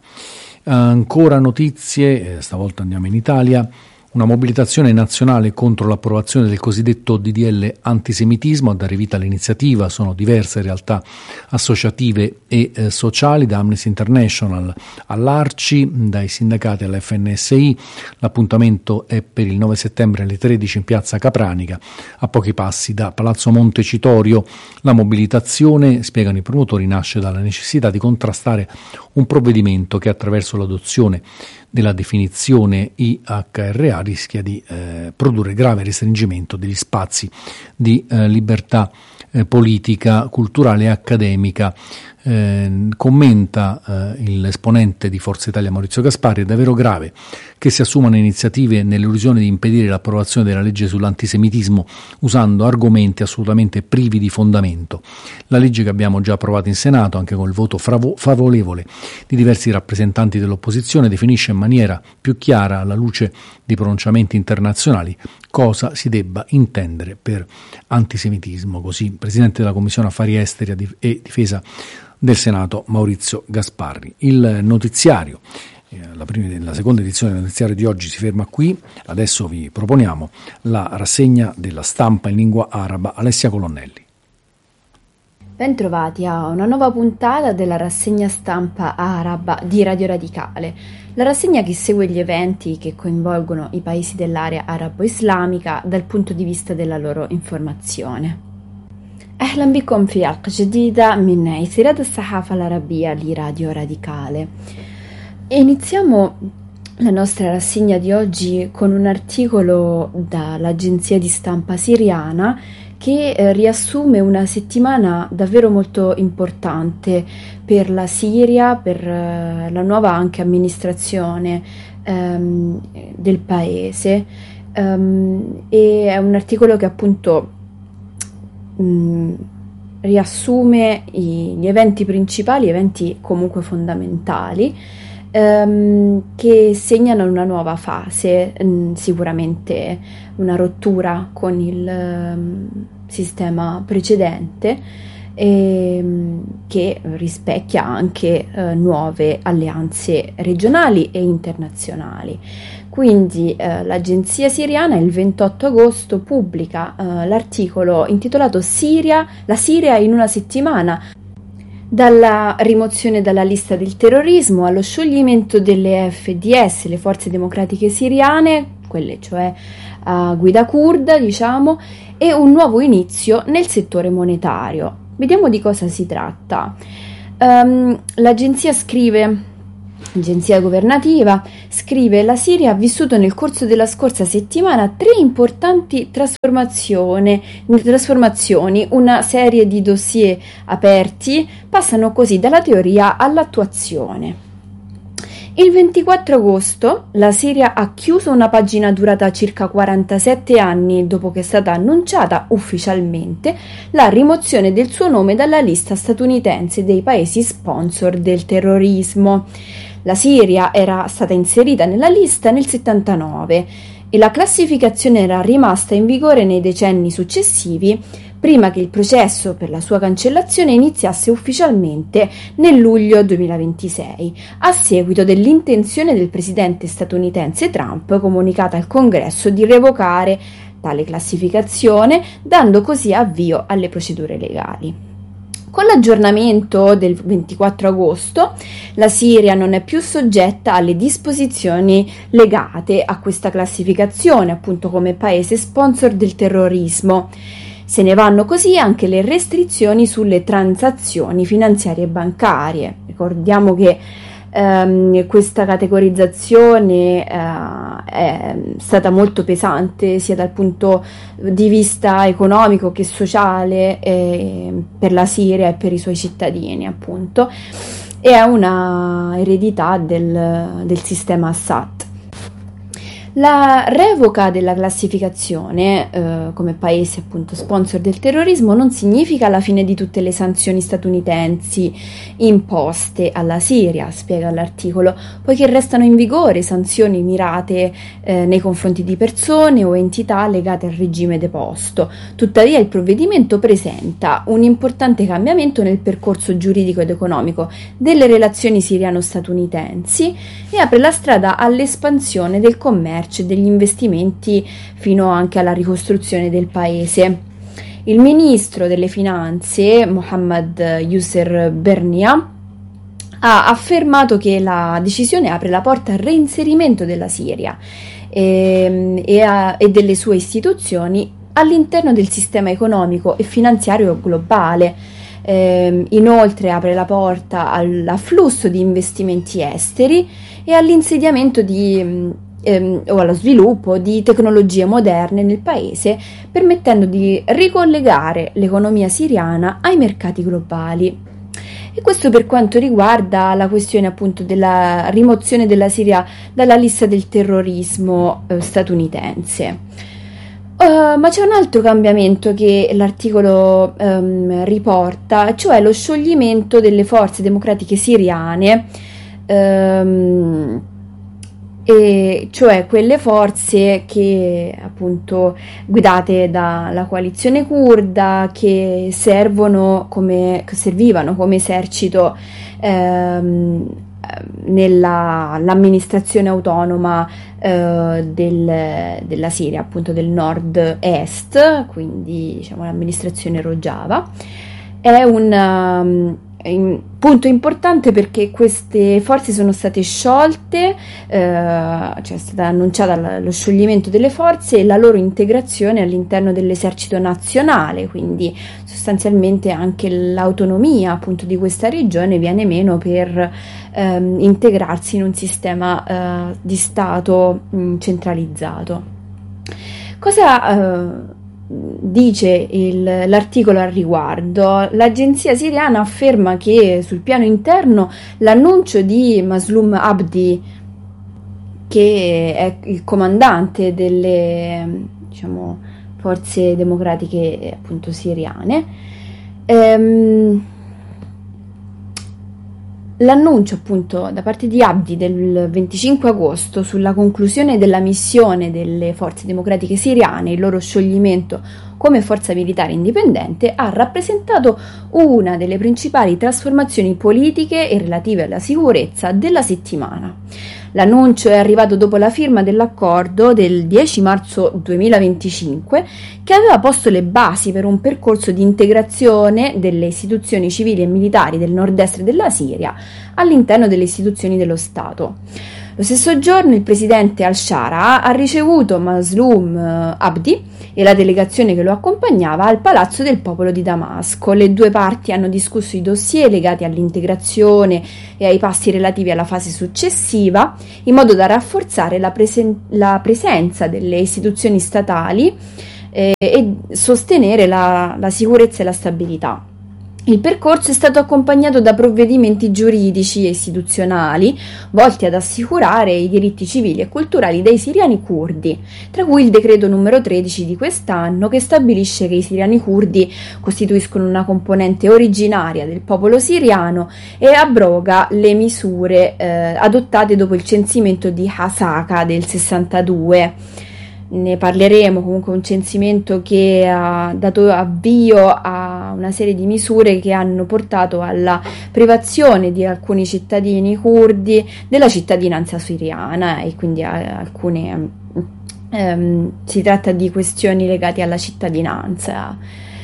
Ancora notizie, stavolta andiamo in Italia. Una mobilitazione nazionale contro l'approvazione del cosiddetto DDL antisemitismo. A dare vita all'iniziativa sono diverse realtà associative e sociali, da Amnesty International all'Arci, dai sindacati alla FNSI. L'appuntamento è per il 9 settembre alle 13 in piazza Capranica, a pochi passi da Palazzo Montecitorio. La mobilitazione, spiegano i promotori, nasce dalla necessità di contrastare un provvedimento che attraverso l'adozione della definizione IHRA rischia di produrre grave restringimento degli spazi di libertà politica, culturale e accademica. Commenta l'esponente di Forza Italia Maurizio Gasparri: è davvero grave che si assumano iniziative nell'illusione di impedire l'approvazione della legge sull'antisemitismo usando argomenti assolutamente privi di fondamento. La legge che abbiamo già approvato in Senato, anche con il voto favorevole di diversi rappresentanti dell'opposizione, definisce in maniera più chiara, alla luce di pronunciamenti internazionali, cosa si debba intendere per antisemitismo. Così il Presidente della Commissione Affari Esteri e Difesa del Senato Maurizio Gasparri. Il notiziario, la seconda edizione del notiziario di oggi si ferma qui. Adesso vi proponiamo la rassegna della stampa in lingua araba. Alessia Colonnelli. Bentrovati a una nuova puntata della rassegna stampa araba di Radio Radicale, la rassegna che segue gli eventi che coinvolgono i paesi dell'area arabo-islamica dal punto di vista della loro informazione. أهلا بكم في حلقة جديدة من إثيرات الصحافة العربية لراديو Radicale. Iniziamo la nostra rassegna di oggi con un articolo dall'agenzia di stampa siriana che riassume una settimana davvero molto importante per la Siria, per la nuova anche amministrazione del paese, e è un articolo che appunto riassume gli eventi principali, eventi comunque fondamentali, che segnano una nuova fase, sicuramente una rottura con il sistema precedente, che rispecchia anche nuove alleanze regionali e internazionali. Quindi l'agenzia siriana il 28 agosto pubblica l'articolo intitolato La Siria in una settimana, dalla rimozione dalla lista del terrorismo allo scioglimento delle FDS, le forze democratiche siriane, quelle cioè a guida curda, diciamo, e un nuovo inizio nel settore monetario. Vediamo di cosa si tratta. L'agenzia governativa scrive: la Siria ha vissuto nel corso della scorsa settimana 3 importanti trasformazioni, una serie di dossier aperti passano così dalla teoria all'attuazione. Il 24 agosto la Siria ha chiuso una pagina durata circa 47 anni dopo che è stata annunciata ufficialmente la rimozione del suo nome dalla lista statunitense dei paesi sponsor del terrorismo. La Siria era stata inserita nella lista nel 79 e la classificazione era rimasta in vigore nei decenni successivi, prima che il processo per la sua cancellazione iniziasse ufficialmente nel luglio 2026, a seguito dell'intenzione del presidente statunitense Trump, comunicata al Congresso, di revocare tale classificazione, dando così avvio alle procedure legali. Con l'aggiornamento del 24 agosto, la Siria non è più soggetta alle disposizioni legate a questa classificazione, appunto come paese sponsor del terrorismo. Se ne vanno così anche le restrizioni sulle transazioni finanziarie e bancarie. Ricordiamo che questa categorizzazione è stata molto pesante sia dal punto di vista economico che sociale per la Siria e per i suoi cittadini, appunto, e è una eredità del sistema Assad. La revoca della classificazione come paese appunto sponsor del terrorismo non significa la fine di tutte le sanzioni statunitensi imposte alla Siria, spiega l'articolo, poiché restano in vigore sanzioni mirate nei confronti di persone o entità legate al regime deposto. Tuttavia il provvedimento presenta un importante cambiamento nel percorso giuridico ed economico delle relazioni siriano-statunitensi e apre la strada all'espansione del commercio e degli investimenti fino anche alla ricostruzione del paese. Il ministro delle finanze, Mohammad Yusuf Bernia, ha affermato che la decisione apre la porta al reinserimento della Siria e delle sue istituzioni all'interno del sistema economico e finanziario globale. Inoltre apre la porta all'afflusso di investimenti esteri e all'insediamento o allo sviluppo di tecnologie moderne nel paese, permettendo di ricollegare l'economia siriana ai mercati globali. E questo per quanto riguarda la questione appunto della rimozione della Siria dalla lista del terrorismo statunitense. Ma c'è un altro cambiamento che l'articolo riporta, cioè lo scioglimento delle forze democratiche siriane, e cioè quelle forze che appunto guidate dalla coalizione curda che servivano come esercito nell'amministrazione autonoma della Siria, appunto del nord-est, quindi diciamo l'amministrazione Rojava. È un punto importante perché queste forze sono state sciolte, cioè è stata annunciata lo scioglimento delle forze e la loro integrazione all'interno dell'esercito nazionale, quindi sostanzialmente anche l'autonomia appunto di questa regione viene meno per integrarsi in un sistema di Stato centralizzato. Cosa dice l'articolo al riguardo? L'agenzia siriana afferma che sul piano interno l'annuncio di Maslum Abdi, che è il comandante delle forze democratiche appunto siriane, L'annuncio appunto da parte di Abdi del 25 agosto sulla conclusione della missione delle forze democratiche siriane, il loro scioglimento come forza militare indipendente, ha rappresentato una delle principali trasformazioni politiche e relative alla sicurezza della settimana. L'annuncio è arrivato dopo la firma dell'accordo del 10 marzo 2025 che aveva posto le basi per un percorso di integrazione delle istituzioni civili e militari del nord-est della Siria all'interno delle istituzioni dello Stato. Lo stesso giorno il presidente al-Shara ha ricevuto Mazloum Abdi e la delegazione che lo accompagnava al Palazzo del Popolo di Damasco. Le due parti hanno discusso i dossier legati all'integrazione e ai passi relativi alla fase successiva, in modo da rafforzare la presenza delle istituzioni statali e sostenere la sicurezza e la stabilità. Il percorso è stato accompagnato da provvedimenti giuridici e istituzionali volti ad assicurare i diritti civili e culturali dei siriani curdi, tra cui il decreto numero 13 di quest'anno che stabilisce che i siriani curdi costituiscono una componente originaria del popolo siriano e abroga le misure adottate dopo il censimento di Hasaka del 62. Ne parleremo, comunque un censimento che ha dato avvio a una serie di misure che hanno portato alla privazione di alcuni cittadini curdi della cittadinanza siriana e quindi alcune si tratta di questioni legate alla cittadinanza.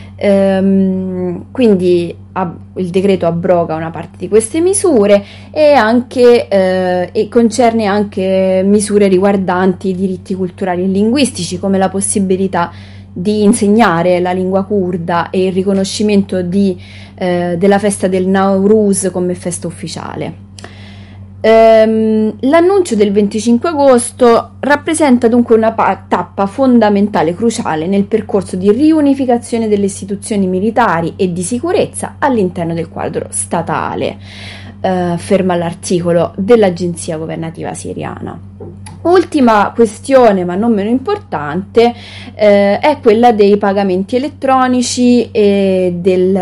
Quindi il decreto abroga una parte di queste misure e concerne anche misure riguardanti i diritti culturali e linguistici, come la possibilità di insegnare la lingua curda e il riconoscimento della festa del Nowruz come festa ufficiale. L'annuncio del 25 agosto rappresenta dunque una tappa fondamentale, cruciale nel percorso di riunificazione delle istituzioni militari e di sicurezza all'interno del quadro statale, afferma l'articolo dell'agenzia governativa siriana. Ultima questione, ma non meno importante, è quella dei pagamenti elettronici e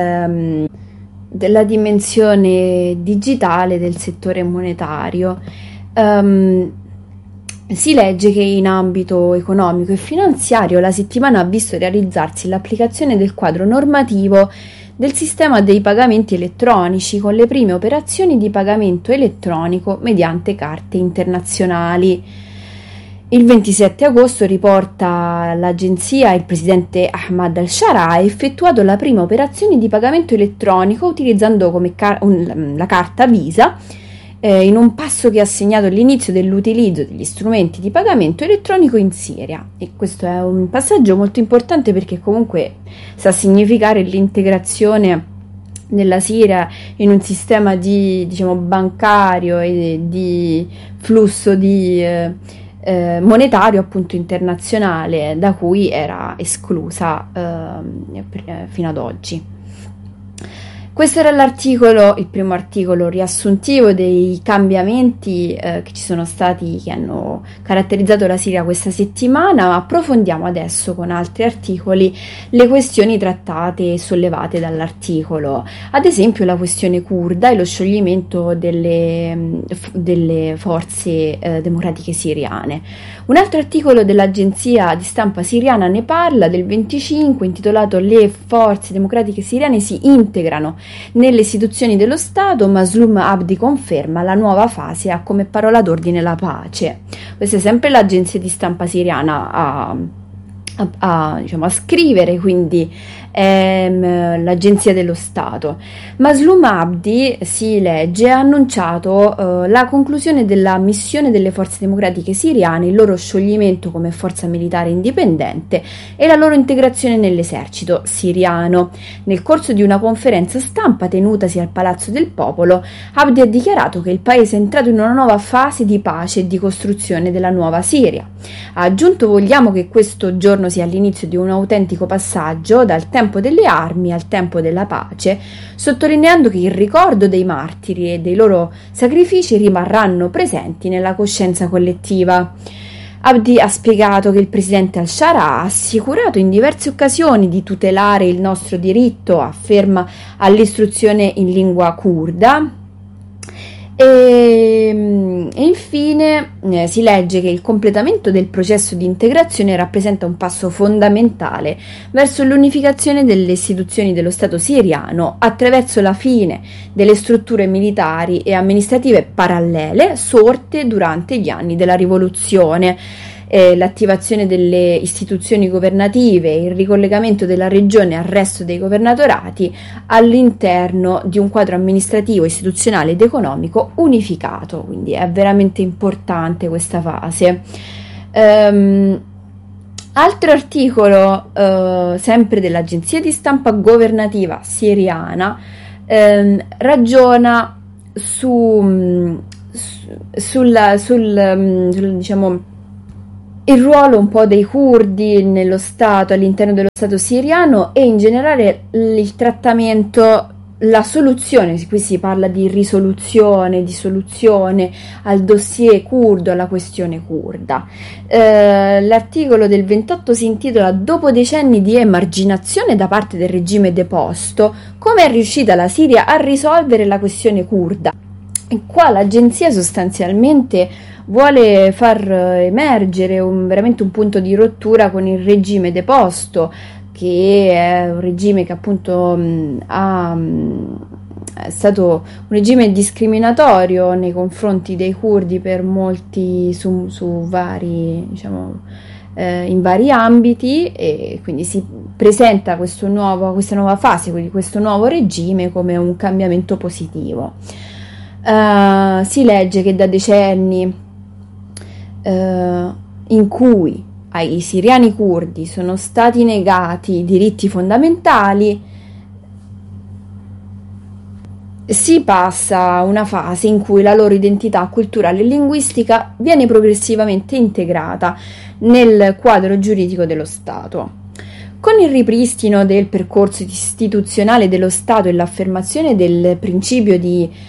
della dimensione digitale del settore monetario. Si legge che in ambito economico e finanziario la settimana ha visto realizzarsi l'applicazione del quadro normativo del sistema dei pagamenti elettronici con le prime operazioni di pagamento elettronico mediante carte internazionali. Il 27 agosto, riporta l'agenzia, il presidente Ahmad al-Shara ha effettuato la prima operazione di pagamento elettronico utilizzando come la carta Visa, in un passo che ha segnato l'inizio dell'utilizzo degli strumenti di pagamento elettronico in Siria. E questo è un passaggio molto importante perché comunque sta a significare l'integrazione della Siria in un sistema bancario e di flusso monetario appunto internazionale da cui era esclusa fino ad oggi. Questo era il primo articolo riassuntivo dei cambiamenti che ci sono stati, che hanno caratterizzato la Siria questa settimana. Approfondiamo adesso con altri articoli le questioni trattate e sollevate dall'articolo, ad esempio la questione curda e lo scioglimento delle forze democratiche siriane. Un altro articolo dell'agenzia di stampa siriana ne parla, del 25, intitolato "Le forze democratiche siriane si integrano nelle istituzioni dello Stato, Mazloum Abdi conferma la nuova fase ha come parola d'ordine la pace". Questa è sempre l'agenzia di stampa siriana a scrivere, quindi l'agenzia dello Stato. Mazloum Abdi, si legge, ha annunciato la conclusione della missione delle forze democratiche siriane, il loro scioglimento come forza militare indipendente e la loro integrazione nell'esercito siriano. Nel corso di una conferenza stampa tenutasi al Palazzo del Popolo, Abdi ha dichiarato che il paese è entrato in una nuova fase di pace e di costruzione della nuova Siria. Ha aggiunto: "Vogliamo che questo giorno sia l'inizio di un autentico passaggio dal tempo delle armi al tempo della pace", sottolineando che il ricordo dei martiri e dei loro sacrifici rimarranno presenti nella coscienza collettiva. Abdi ha spiegato che il presidente al-Shara ha assicurato in diverse occasioni di tutelare il nostro diritto, afferma, all'istruzione in lingua curda E infine si legge che il completamento del processo di integrazione rappresenta un passo fondamentale verso l'unificazione delle istituzioni dello Stato siriano attraverso la fine delle strutture militari e amministrative parallele sorte durante gli anni della rivoluzione. L'attivazione delle istituzioni governative, il ricollegamento della regione al resto dei governatorati all'interno di un quadro amministrativo, istituzionale ed economico unificato. Quindi è veramente importante questa fase. Altro articolo sempre dell'agenzia di stampa governativa siriana ragiona sul diciamo il ruolo un po' dei curdi nello Stato, all'interno dello Stato siriano, e in generale il trattamento, la soluzione, qui si parla di risoluzione, di soluzione al dossier curdo, alla questione curda. L'articolo del 28 si intitola "Dopo decenni di emarginazione da parte del regime deposto, come è riuscita la Siria a risolvere la questione curda?". E qua l'agenzia sostanzialmente vuole far emergere veramente un punto di rottura con il regime deposto, che è un regime che appunto è stato un regime discriminatorio nei confronti dei curdi per molti su vari, diciamo, in vari ambiti, e quindi si presenta questa nuova fase, quindi questo nuovo regime, come un cambiamento positivo. Si legge che da decenni in cui ai siriani curdi sono stati negati i diritti fondamentali, si passa a una fase in cui la loro identità culturale e linguistica viene progressivamente integrata nel quadro giuridico dello Stato. Con il ripristino del percorso istituzionale dello Stato e l'affermazione del principio di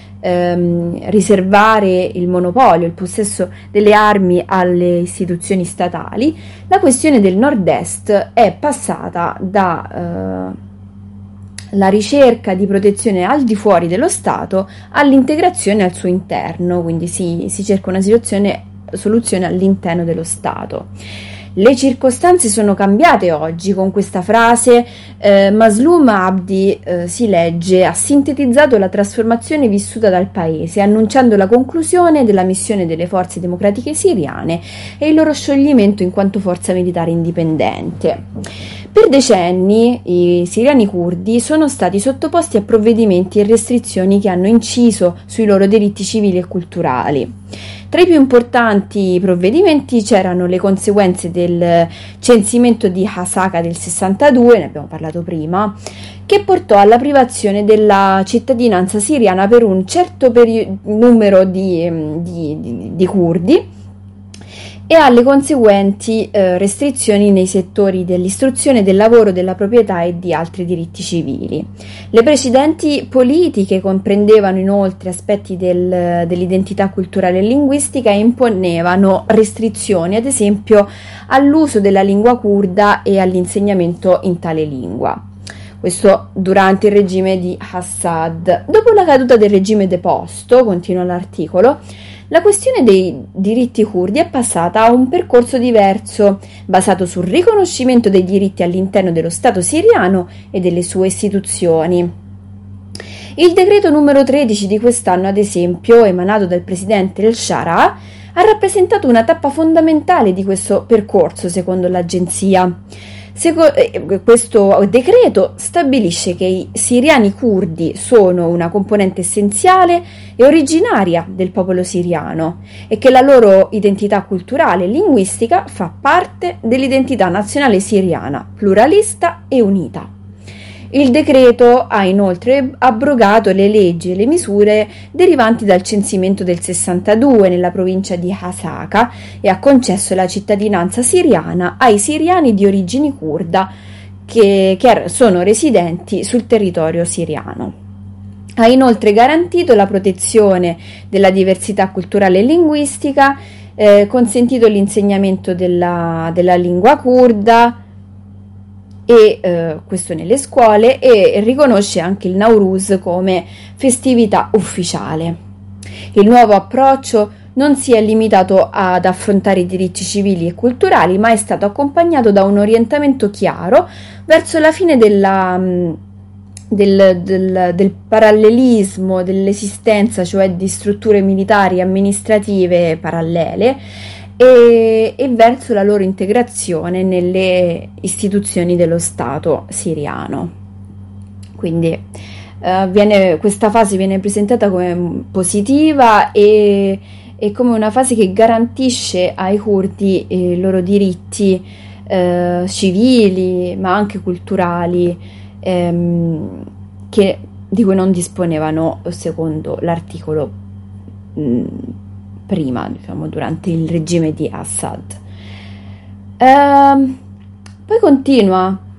riservare il monopolio, il possesso delle armi alle istituzioni statali, la questione del nord-est è passata da la ricerca di protezione al di fuori dello Stato all'integrazione al suo interno, quindi si cerca una soluzione all'interno dello Stato. Le circostanze sono cambiate oggi. Con questa frase Mazloum Abdi, si legge, ha sintetizzato la trasformazione vissuta dal paese, annunciando la conclusione della missione delle forze democratiche siriane e il loro scioglimento in quanto forza militare indipendente. Per decenni i siriani curdi sono stati sottoposti a provvedimenti e restrizioni che hanno inciso sui loro diritti civili e culturali. Tra i più importanti provvedimenti c'erano le conseguenze del censimento di Hasaka del 62, ne abbiamo parlato prima, che portò alla privazione della cittadinanza siriana per un certo numero di curdi, e alle conseguenti restrizioni nei settori dell'istruzione, del lavoro, della proprietà e di altri diritti civili. Le precedenti politiche comprendevano inoltre aspetti dell'identità culturale e linguistica e imponevano restrizioni, ad esempio, all'uso della lingua curda e all'insegnamento in tale lingua. Questo durante il regime di Assad. Dopo la caduta del regime deposto, continua l'articolo, la questione dei diritti curdi è passata a un percorso diverso, basato sul riconoscimento dei diritti all'interno dello Stato siriano e delle sue istituzioni. Il decreto numero 13 di quest'anno, ad esempio, emanato dal presidente El-Shara, ha rappresentato una tappa fondamentale di questo percorso, secondo l'agenzia. Questo decreto stabilisce che i siriani curdi sono una componente essenziale e originaria del popolo siriano e che la loro identità culturale e linguistica fa parte dell'identità nazionale siriana, pluralista e unita. Il decreto ha inoltre abrogato le leggi e le misure derivanti dal censimento del 62 nella provincia di Hasaka e ha concesso la cittadinanza siriana ai siriani di origini curda che sono residenti sul territorio siriano. Ha inoltre garantito la protezione della diversità culturale e linguistica, consentito l'insegnamento della lingua curda, e questo nelle scuole, e riconosce anche il Nowruz come festività ufficiale. Il nuovo approccio non si è limitato ad affrontare i diritti civili e culturali, ma è stato accompagnato da un orientamento chiaro verso la fine del parallelismo dell'esistenza, cioè di strutture militari e amministrative parallele, e verso la loro integrazione nelle istituzioni dello Stato siriano. Quindi questa fase viene presentata come positiva e come una fase che garantisce ai curdi i loro diritti civili, ma anche culturali, di cui non disponevano secondo l'articolo prima, diciamo, durante il regime di Assad. Poi continua